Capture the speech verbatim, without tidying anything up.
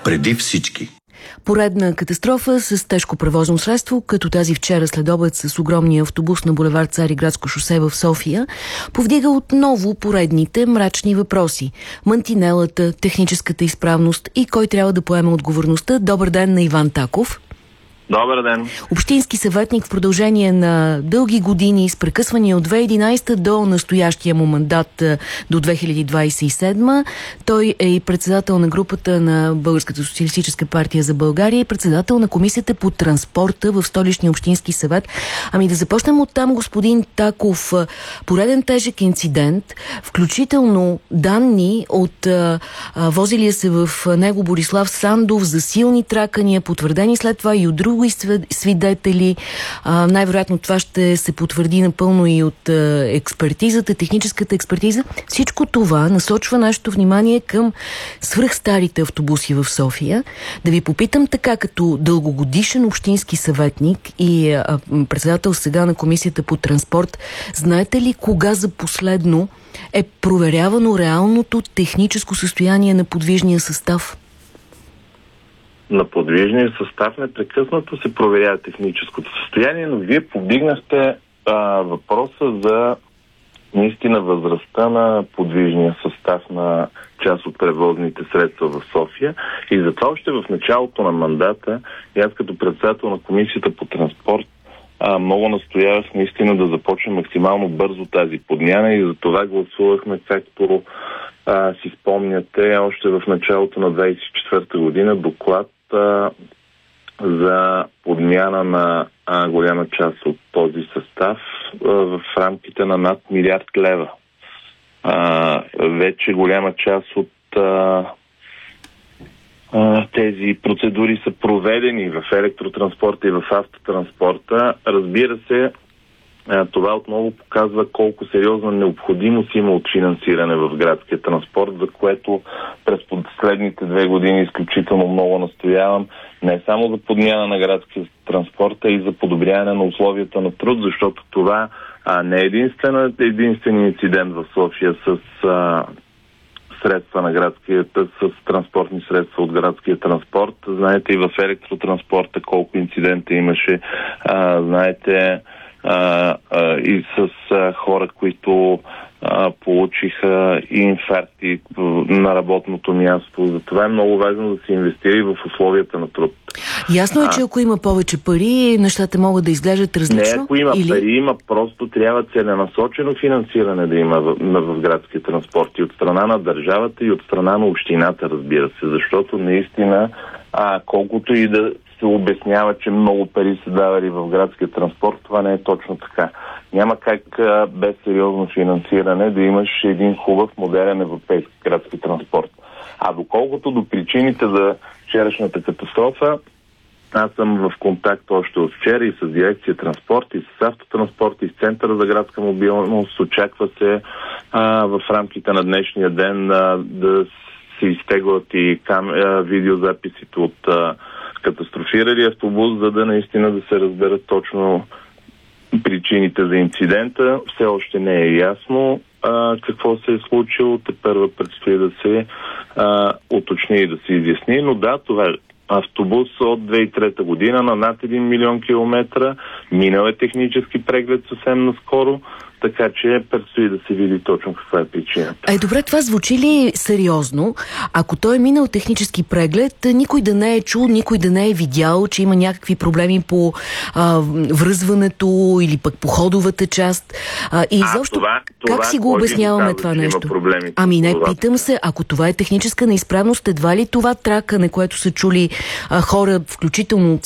преди всички. Поредна катастрофа с тежко превозно средство, като тази вчера след обед с огромния автобус на булевард Цариградско шосе в София, повдига отново поредните мрачни въпроси. Мантинелата, техническата изправност и кой трябва да поеме отговорността. Добър ден на Иван Таков. Добър ден. Общински съветник в продължение на дълги години с прекъсвания от две хиляди и единадесета до настоящия му мандат до две хиляди двадесет и седма. Той е и председател на групата на Българската социалистическа партия за България и председател на комисията по транспорта в Столичния общински съвет. Ами да започнем от там, господин Таков. Пореден тежък инцидент, включително данни от а, а, возилия се в него Борислав Сандов за силни тракания, потвърдени след това и от други свидетели. Най-вероятно това ще се потвърди напълно и от а, експертизата, техническата експертиза. Всичко това насочва нашето внимание към свръхстарите автобуси в София. Да ви попитам така, като дългогодишен общински съветник и а, председател сега на комисията по транспорт, знаете ли кога за последно е проверявано реалното техническо състояние на подвижния състав? На подвижния състав непрекъснато се проверява техническото състояние, но вие повдигнахте а, въпроса за наистина възрастта на подвижния състав на част от превозните средства в София и затова още в началото на мандата и аз като председател на комисията по транспорт а, много настоявах наистина да започне максимално бързо тази подмяна и за това гласувахме, както а, си спомняте, още в началото на двадесет и четвърта година доклад за подмяна на а, голяма част от този състав а, в рамките на над милиард лева. А, вече голяма част от а, а, тези процедури са проведени в електротранспорта и в автотранспорта. Разбира се, а, това отново показва колко сериозна необходимост има от финансиране в градския транспорт, за което през последните две години изключително много настоявам не само за подмяна на градския транспорт, а и за подобряване на условията на труд, защото това а, не е единствен, единствен инцидент в София с а, средства на градския, с транспортни средства от градския транспорт. Знаете и в електротранспорта колко инцидента имаше. А, знаете а, а, и с а, хора, които а, получиха инфаркти на работното място. Затова е много важно да се инвестира и в условията на труд. Ясно е, че ако има повече пари, нещата могат да изглеждат различно? Не, ако има или... пари, има просто трябва целенасочено финансиране да има в, в градския транспорт и от страна на държавата и от страна на общината, разбира се, защото наистина а, колкото и да се обяснява, че много пари се давали в градския транспорт, това не е точно така. Няма как а, без сериозно финансиране да имаш един хубав, модерен европейски градски транспорт. А доколкото до причините за вчерашната катастрофа, аз съм в контакт още от вчера и с дирекция транспорт, и с автотранспорт, и с Центъра за градска мобилност. Очаква се а, в рамките на днешния ден а, да се изтеглят и кам... а, видеозаписите от а, катастрофирали автобус, за да наистина да се разберат точно причините за инцидента. Все още не е ясно а, какво се е случило. Тепърва предстои да се а, уточни и да се изясни. Но да, това е автобус от две хиляди и трета година на над един милион километра. Минал е технически преглед съвсем наскоро, така че предстои да се види точно каква е причината. Е, добре, това звучи ли сериозно? Ако той е минал технически преглед, никой да не е чул, никой да не е видял, че има някакви проблеми по а, връзването или пък по ходовата част. А, и а, изобщо, това, това, как си го обясняваме казва, това нещо? Проблеми, ами не, това. питам се, ако това е техническа неизправност, едва ли това тракане, което са чули а, хора, включително